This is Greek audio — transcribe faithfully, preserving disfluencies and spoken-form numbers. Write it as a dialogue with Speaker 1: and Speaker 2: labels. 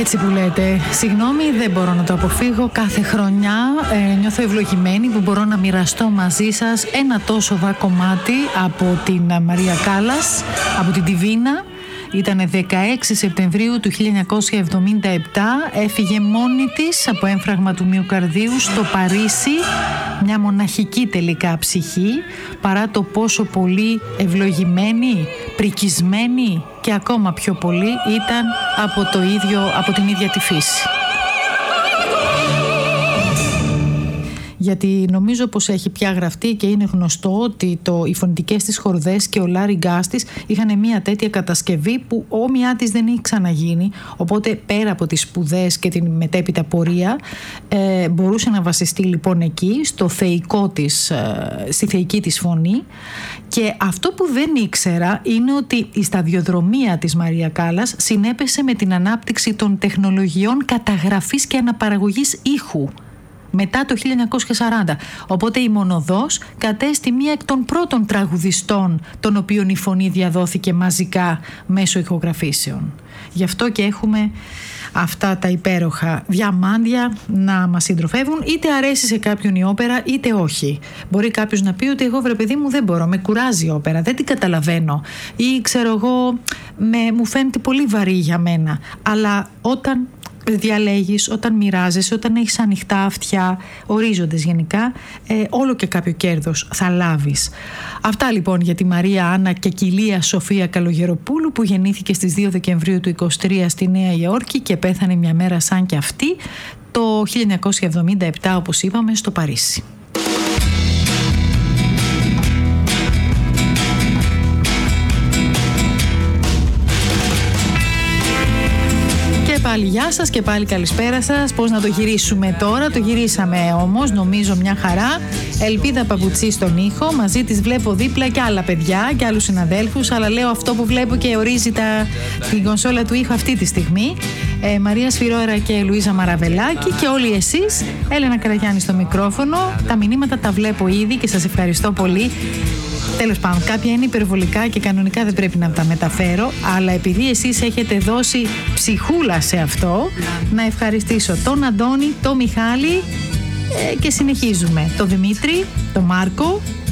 Speaker 1: Έτσι που λέτε, συγγνώμη, δεν μπορώ να το αποφύγω. Κάθε χρονιά ε, νιώθω ευλογημένη που μπορώ να μοιραστώ μαζί σας ένα τόσο βα κομμάτι από την Μαρία Κάλλας, από την Τιβίνα. Ήτανε δεκαέξι Σεπτεμβρίου του χίλια εννιακόσια εβδομήντα επτά, έφυγε μόνη της από έμφραγμα του μυοκαρδίου στο Παρίσι, μια μοναχική τελικά ψυχή, παρά το πόσο πολύ ευλογημένη, πρικισμένη και ακόμα πιο πολύ ήταν από, το ίδιο, από την ίδια τη φύση. Γιατί νομίζω πως έχει πια γραφτεί και είναι γνωστό ότι το, οι φωνητικές της χορδές και ο Λάρι Γκάς της είχαν μια τέτοια κατασκευή που όμοιά της δεν έχει ξαναγίνει, οπότε πέρα από τις σπουδές και την μετέπειτα πορεία ε, μπορούσε να βασιστεί λοιπόν εκεί στο θεϊκό της, ε, στη θεϊκή της φωνή. Και αυτό που δεν ήξερα είναι ότι η σταδιοδρομία της Μαρία Κάλλας συνέπεσε με την ανάπτυξη των τεχνολογιών καταγραφής και αναπαραγωγής ήχου μετά το χίλια εννιακόσια σαράντα. Οπότε η μονοδός κατέστη μία εκ των πρώτων τραγουδιστών των οποίων η φωνή διαδόθηκε μαζικά μέσω ηχογραφήσεων. Γι' αυτό και έχουμε αυτά τα υπέροχα διαμάντια να μας συντροφεύουν, είτε αρέσει σε κάποιον η όπερα είτε όχι. Μπορεί κάποιος να πει ότι εγώ βρε παιδί μου δεν μπορώ, με κουράζει η όπερα, δεν την καταλαβαίνω ή ξέρω εγώ με, μου φαίνεται πολύ βαρύ για μένα. Αλλά όταν διαλέγεις, όταν μοιράζεσαι, όταν έχεις ανοιχτά αυτιά, ορίζοντες γενικά, ε, όλο και κάποιο κέρδος θα λάβεις. Αυτά λοιπόν για τη Μαρία Άννα και Κιλία Σοφία Καλογεροπούλου, που γεννήθηκε στις δύο Δεκεμβρίου του είκοσι τρία στη Νέα Υόρκη και πέθανε μια μέρα σαν και αυτή το χίλια εννιακόσια εβδομήντα επτά, όπως είπαμε, στο Παρίσι. Πάλι γεια σας και πάλι καλησπέρα σας. Πώς να το γυρίσουμε τώρα? Το γυρίσαμε όμως, νομίζω μια χαρά. Ελπίδα Παπουτσί στον ήχο. Μαζί της βλέπω δίπλα και άλλα παιδιά και άλλους συναδέλφους, αλλά λέω αυτό που βλέπω και ορίζει τα, την κονσόλα του ήχου αυτή τη στιγμή. ε, Μαρία Σφυρόερα και Λουίζα Μαραβελάκη και όλοι εσείς. Έλενα Καραγιάννη στο μικρόφωνο. Τα μηνύματα τα βλέπω ήδη και σας ευχαριστώ πολύ. Τέλος πάντων, κάποια είναι υπερβολικά και κανονικά δεν πρέπει να τα μεταφέρω, αλλά επειδή εσείς έχετε δώσει ψυχούλα σε αυτό, να ευχαριστήσω τον Αντώνη, τον Μιχάλη ε, και συνεχίζουμε. Τον Δημήτρη, τον Μάρκο,